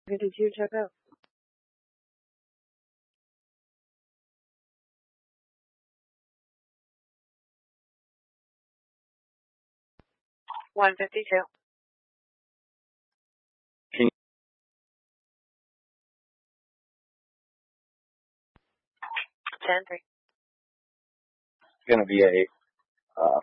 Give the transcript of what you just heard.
Who did you check out? $152. 10-3. It's going to be a